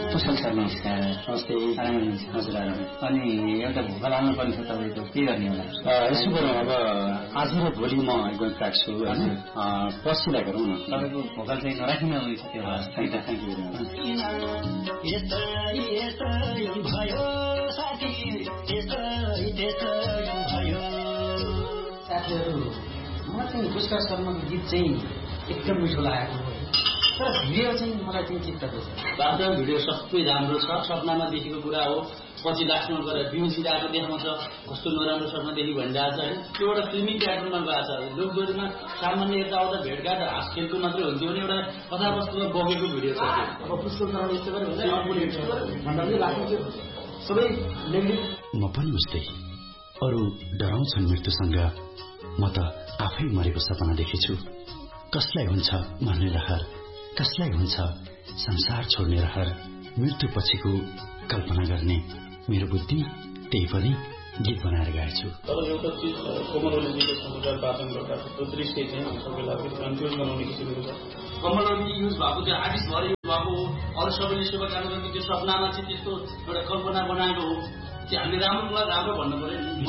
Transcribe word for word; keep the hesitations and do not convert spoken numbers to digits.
कुशल sir नमस्कार। नमस्ते। आराम हजुर आराम। अनि एउटा भोकल हाल्नु पर्ने छ तपाईँको, के गर्ने होला? यसो गरौँ, अब आज र भोलि म एकदम ट्र्याक छु होइन, पर्सिलाई गरौँ न। तपाईँको भोकल चाहिँ नराखिन हुन्छ त्यो। थ्याङ्क यू थ्याङ्क यू साथीहरू। मलाई चाहिँ पुष्कर शर्माको गीत चाहिँ एकदम मिठो लागेको हो, तर भिडियो चाहिँ मलाई चाहिँ चित्त बुझ्छ। वास्तवमा भिडियो सबै राम्रो छ, सपनामा देखेको कुरा हो। पछि लास्टमा गएर भ्युज आएको देखाउँछ कस्तो नराम्रो सपना देखि भनिरहेको छ होइन। त्यो एउटा फिल्मी प्याटर्नमा गएको छ। लोकदोरीमा सामान्य यताउता भेटघाट हाँस खेलको मात्रै हुन्थ्यो भने एउटा कथावस्तुमा बगेको भिडियो छ। अब पुष्कर शर्माले यस्तो गरे भने सबै नेगेटिभ। म पनि उस्तै अरू डराउँछन् मृत्युसँग, म त आफै मरेको सपना देखेछु। कसलाई हुन्छ मर्ने रहर, कसलाई हुन्छ संसार छोड्ने रहर। मृत्यु पछिको कल्पना गर्ने मेरो बुद्धि त्यही पनि गीत बनाएर गाएछु। तर एउटा चिज कमलजीले समाचार वाचन गर्दा त्यो दृश्य चाहिँ सबैलाई कन्फ्युज बनाउने किसिमको छ। कमलजी युज भएको त्यो आर्टिस्ट भएर युज भएको हो, अरू सबैले शुभकामना त्यो सपनामा चाहिँ त्यस्तो एउटा कल्पना बनाएको हो। त्यो हामीले राम्रो कुरा राम्रो भन्नु पर्यो नि।